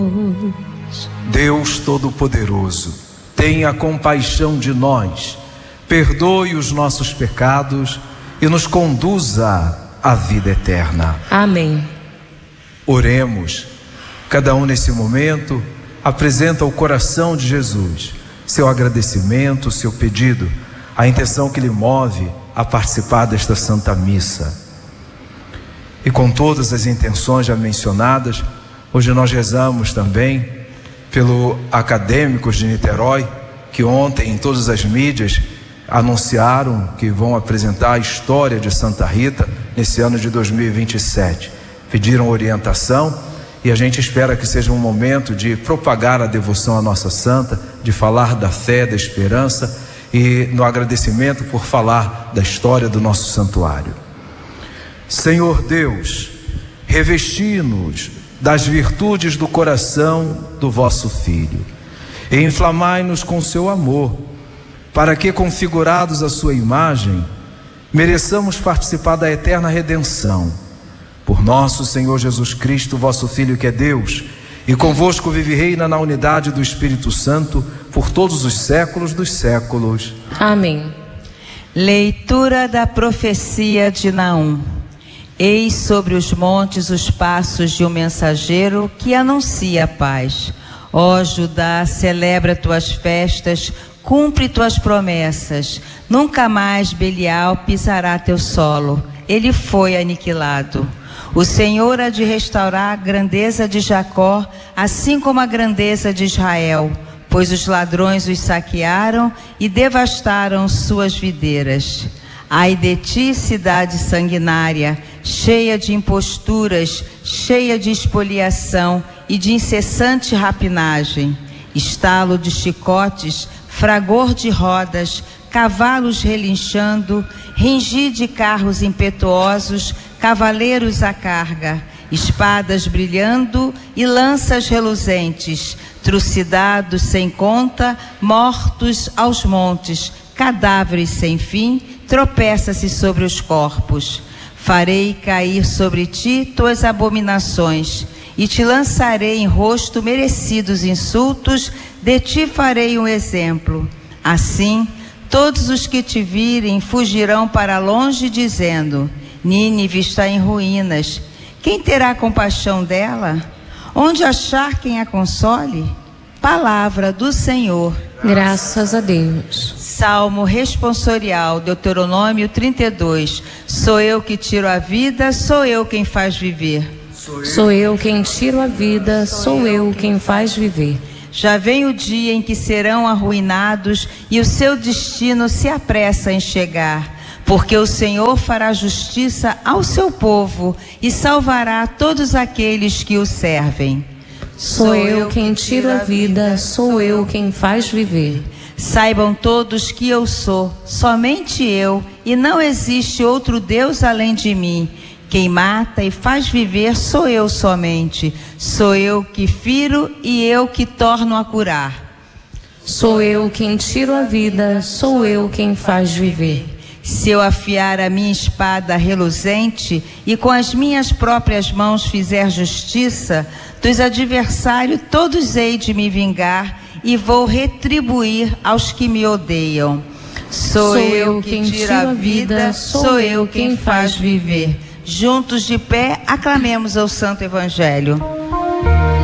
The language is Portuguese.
Deus Todo-Poderoso, tenha compaixão de nós, perdoe os nossos pecados e nos conduza à vida eterna. Amém. Oremos. Cada um nesse momento apresenta ao coração de Jesus seu agradecimento, seu pedido, a intenção que lhe move a participar desta Santa Missa. E com todas as intenções já mencionadas, hoje nós rezamos também pelo Acadêmicos de Niterói, que ontem em todas as mídias anunciaram que vão apresentar a história de Santa Rita nesse ano de 2027. Pediram orientação e a gente espera que seja um momento de propagar a devoção à nossa Santa, de falar da fé, da esperança e no agradecimento por falar da história do nosso santuário. Senhor Deus, revesti-nos das virtudes do coração do vosso Filho e inflamai-nos com seu amor, para que, configurados à sua imagem, mereçamos participar da eterna redenção. Por nosso Senhor Jesus Cristo, vosso Filho, que é Deus, e convosco vive e reina na unidade do Espírito Santo, por todos os séculos dos séculos. Amém. Leitura da profecia de Naum. Eis sobre os montes os passos de um mensageiro que anuncia a paz. Ó Judá, celebra tuas festas, cumpre tuas promessas. Nunca mais Belial pisará teu solo. Ele foi aniquilado. O Senhor há de restaurar a grandeza de Jacó, assim como a grandeza de Israel, pois os ladrões os saquearam e devastaram suas videiras. Ai de ti, cidade sanguinária, cheia de imposturas, cheia de espoliação e de incessante rapinagem, estalo de chicotes, fragor de rodas, cavalos relinchando, ringir de carros impetuosos, cavaleiros à carga, espadas brilhando e lanças reluzentes, trucidados sem conta, mortos aos montes, cadáveres sem fim, tropeça-se sobre os corpos. Farei cair sobre ti tuas abominações, e te lançarei em rosto merecidos insultos, de ti farei um exemplo. Assim, todos os que te virem fugirão para longe, dizendo: Nínive está em ruínas. Quem terá compaixão dela? Onde achar quem a console? Palavra do Senhor. Graças a Deus. Salmo responsorial, Deuteronômio 32. Sou eu que tiro a vida, sou eu quem faz viver. Sou eu quem tiro a vida, sou eu quem faz viver. Já vem o dia em que serão arruinados e o seu destino se apressa em chegar, porque o Senhor fará justiça ao seu povo e salvará todos aqueles que o servem. Sou eu quem tiro a vida, sou eu quem faz viver. Saibam todos que eu sou, somente eu, e não existe outro Deus além de mim. Quem mata e faz viver sou eu somente. Sou eu que firo e eu que torno a curar. Sou eu quem tiro a vida, sou eu quem faz viver. Se eu afiar a minha espada reluzente e com as minhas próprias mãos fizer justiça, dos adversários todos hei de me vingar e vou retribuir aos que me odeiam. Sou eu quem tira a vida, sou eu quem faz viver. Juntos de pé, aclamemos ao Santo Evangelho.